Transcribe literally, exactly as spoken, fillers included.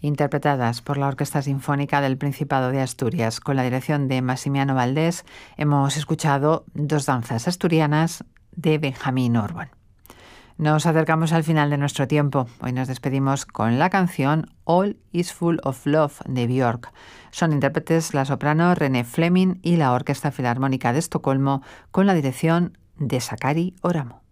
interpretadas por la Orquesta Sinfónica del Principado de Asturias, con la dirección de Massimiano Valdés. Hemos escuchado dos danzas asturianas de Benjamín Orbón. Nos acercamos al final de nuestro tiempo. Hoy nos despedimos con la canción All is Full of Love de Björk. Son intérpretes la soprano René Fleming y la Orquesta Filarmónica de Estocolmo, con la dirección de Sakari Oramo.